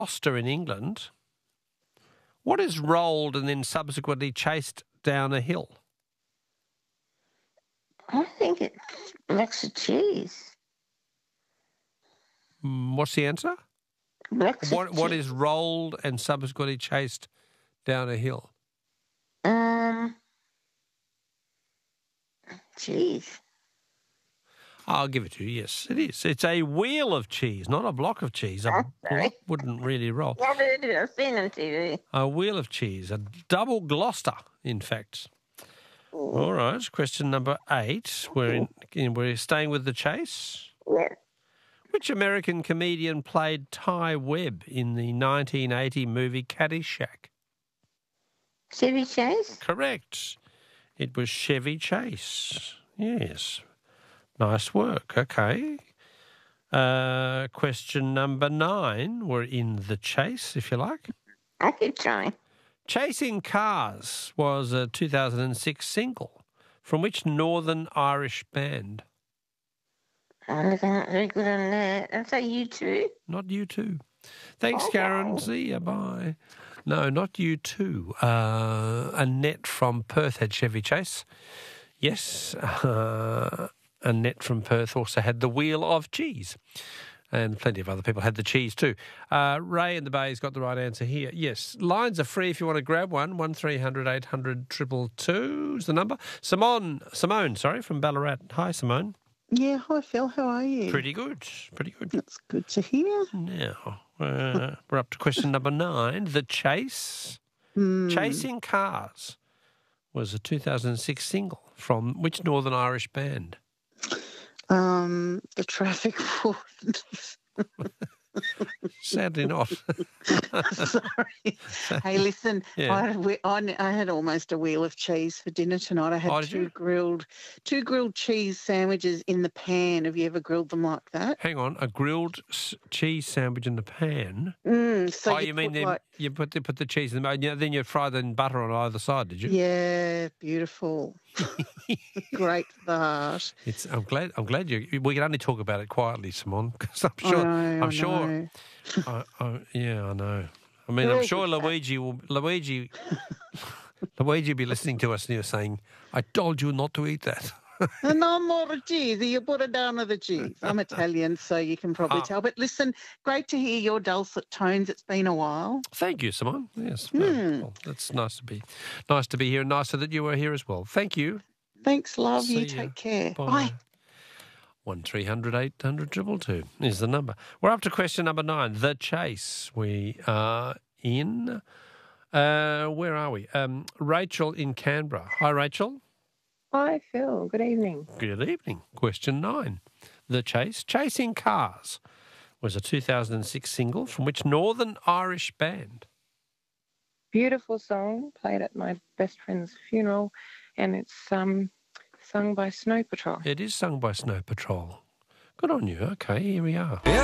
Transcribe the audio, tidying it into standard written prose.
Gloucester in England. What is rolled and then subsequently chased down a hill? I think it's blocks of cheese. What's the answer? Blocks of What cheese. is rolled and subsequently chased down a hill? Cheese. I'll give it to you, yes, it is. It's a wheel of cheese, not a block of cheese. A block wouldn't really roll. I've heard it. I've seen it on TV. A wheel of cheese, a double Gloucester, in fact. All right, question number 8. We're staying with the chase. Yeah. Which American comedian played Ty Webb in the 1980 movie Caddyshack? Chevy Chase? Correct. It was Chevy Chase. Yes. Nice work. Okay. Question number 9. We're in the chase, if you like. I keep trying. Chasing Cars was a 2006 single from which Northern Irish band? I'm not very good on that. I'd say U2. Not U2. Thanks, Karen. See you. Bye. No, not U2. Annette from Perth had Chevy Chase. Yes. Annette from Perth also had the wheel of cheese. And plenty of other people had the cheese too. Ray in the Bay's got the right answer here. Yes, lines are free if you want to grab one. 1300 800 222 is the number. Simone, from Ballarat. Hi, Simone. Yeah, hi Phil, how are you? Pretty good. That's good to hear. Now, we're up to question number 9. The Chase. Chasing Cars was a 2006 single from which Northern Irish band? The Traffic Wardens. Sadly not. Sorry. Hey, listen, Yeah. I had almost a wheel of cheese for dinner tonight. I had did you? two grilled cheese sandwiches in the pan. Have you ever grilled them like that? Hang on, a grilled cheese sandwich in the pan? So you mean then you put the cheese in the then you fry the in butter on either side, did you? Yeah, beautiful. Great that. I'm glad we can only talk about it quietly, Simone, because I'm sure. I know. I know. I mean, I'm sure Luigi will be listening to us and you're saying, "I told you not to eat that." No more cheese. You put it down with the cheese. I'm Italian, so you can probably tell. But listen, great to hear your dulcet tones. It's been a while. Thank you, Simone. Yes, well, that's nice to be here, and nicer that you were here as well. Thank you. Thanks, love. See you ya. take care. Bye. 1300 800 222 is the number. We're up to question number 9, the chase. We are in, where are we? Rachel in Canberra. Hi, Rachel. Hi, Phil. Good evening. Good evening. Question 9, the chase. Chasing Cars was a 2006 single from which Northern Irish band? Beautiful song, played at my best friend's funeral, and it's sung by Snow Patrol. It is sung by Snow Patrol. Good on you. Okay, here we are.